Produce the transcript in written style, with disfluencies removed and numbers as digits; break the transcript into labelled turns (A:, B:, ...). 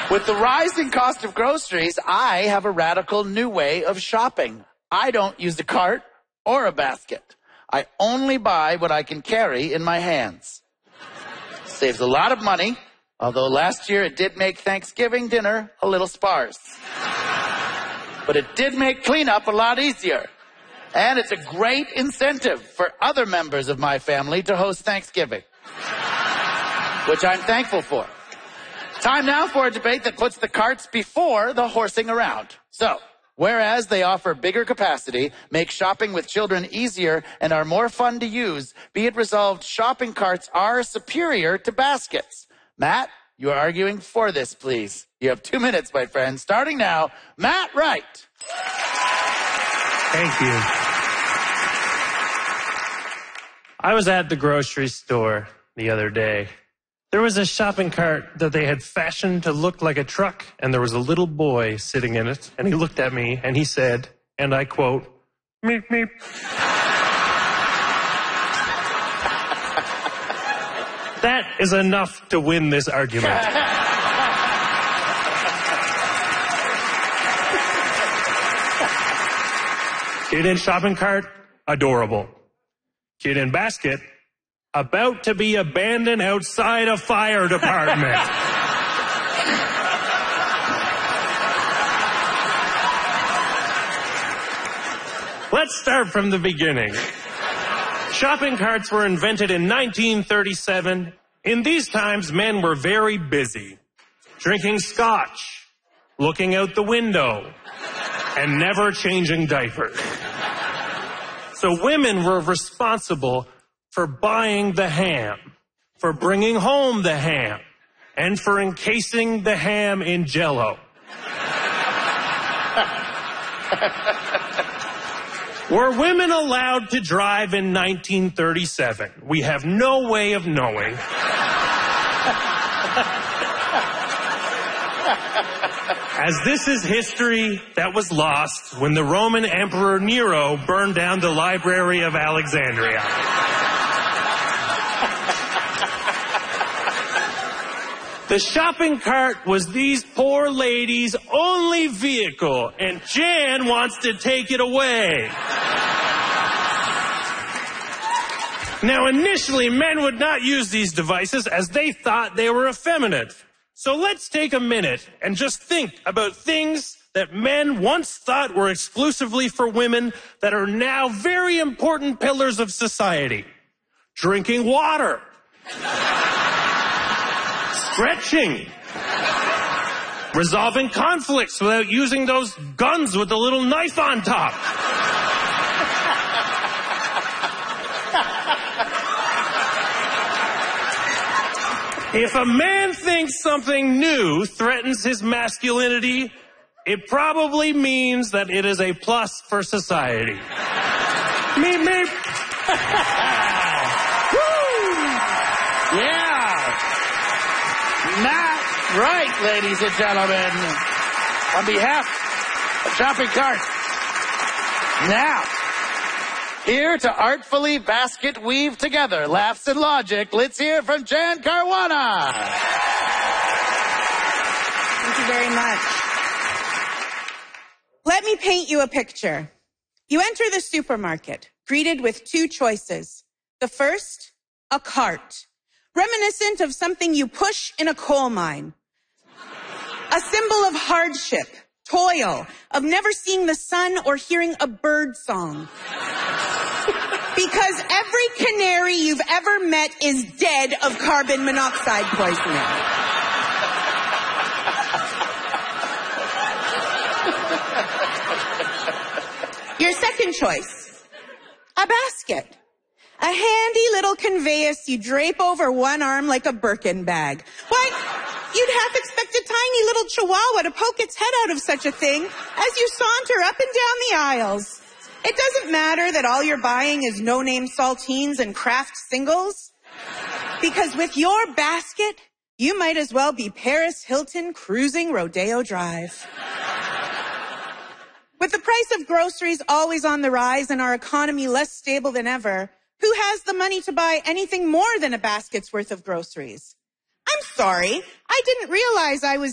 A: With the rising cost of groceries, I have a radical new way of shopping. I don't use a cart or a basket. I only buy what I can carry in my hands. Saves a lot of money, although last year it did make Thanksgiving dinner a little sparse. But it did make cleanup a lot easier. And it's a great incentive for other members of my family to host Thanksgiving, which I'm thankful for. Time now for a debate that puts the carts before the horsing around. So, whereas they offer bigger capacity, make shopping with children easier, and are more fun to use, be it resolved, shopping carts are superior to baskets. Matt, you are arguing for this, please. You have 2 minutes, my friend. Starting now, Matt Wright.
B: Thank you. I was at the grocery store the other day. There was a shopping cart that they had fashioned to look like a truck, and there was a little boy sitting in it, and he looked at me, and he said, and I quote, "Meep, meep." That is enough to win this argument. Kid in shopping cart, adorable. Kid in basket, about to be abandoned outside a fire department. Let's start from the beginning. Shopping carts were invented in 1937. In these times, men were very busy, drinking scotch, looking out the window, and never changing diapers. So women were responsible for buying the ham, for bringing home the ham, and for encasing the ham in Jell-O. Were women allowed to drive in 1937? We have no way of knowing. As this is history that was lost when the Roman Emperor Nero burned down the Library of Alexandria. The shopping cart was these poor ladies' only vehicle, and Jan wants to take it away. Now, initially, men would not use these devices as they thought they were effeminate. So let's take a minute and just think about things that men once thought were exclusively for women that are now very important pillars of society. Drinking water. Stretching. Resolving conflicts without using those guns with the little knife on top. If a man thinks something new threatens his masculinity, it probably means that it is a plus for society. Meep, meep.
A: Woo! Yeah. Matt Wright, ladies and gentlemen, on behalf of Shopping Cart. Now, here to artfully basket weave together laughs and logic, let's hear from Jan Caruana.
C: Thank you very much. Let me paint you a picture. You enter the supermarket, greeted with two choices. The first, a cart, reminiscent of something you push in a coal mine. A symbol of hardship, toil, of never seeing the sun or hearing a bird song. Because every canary you've ever met is dead of carbon monoxide poisoning. Your second choice, a basket. A handy little conveyance you drape over one arm like a Birkin bag. Why, you'd half expect a tiny little chihuahua to poke its head out of such a thing as you saunter up and down the aisles. It doesn't matter that all you're buying is no-name saltines and Kraft singles. Because with your basket, you might as well be Paris Hilton cruising Rodeo Drive. With the price of groceries always on the rise and our economy less stable than ever, who has the money to buy anything more than a basket's worth of groceries? I'm sorry, I didn't realize I was